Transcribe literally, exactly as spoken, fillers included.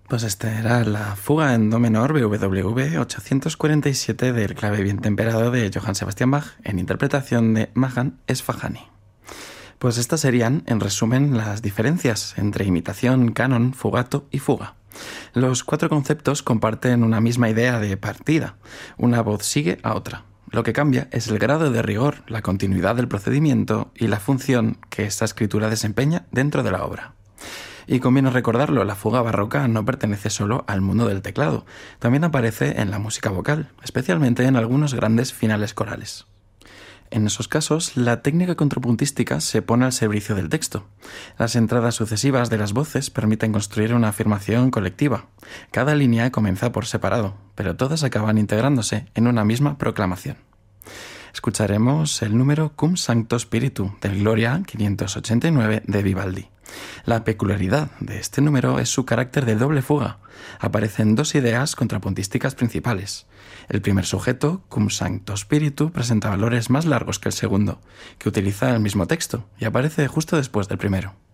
Pues esta era la fuga en do menor B W V ochocientos cuarenta y siete del clave bien temperado de Johann Sebastian Bach en interpretación de Mahan Esfahani. Pues estas serían, en resumen, las diferencias entre imitación, canon, fugato y fuga. Los cuatro conceptos comparten una misma idea de partida. Una voz sigue a otra. Lo que cambia es el grado de rigor, la continuidad del procedimiento y la función que esta escritura desempeña dentro de la obra. Y conviene recordarlo, la fuga barroca no pertenece solo al mundo del teclado, también aparece en la música vocal, especialmente en algunos grandes finales corales. En esos casos, la técnica contrapuntística se pone al servicio del texto. Las entradas sucesivas de las voces permiten construir una afirmación colectiva. Cada línea comienza por separado, pero todas acaban integrándose en una misma proclamación. Escucharemos el número Cum Sancto Spiritu del Gloria quinientos ochenta y nueve de Vivaldi. La peculiaridad de este número es su carácter de doble fuga. Aparecen dos ideas contrapuntísticas principales. El primer sujeto, Cum Sancto Spiritu, presenta valores más largos que el segundo, que utiliza el mismo texto y aparece justo después del primero.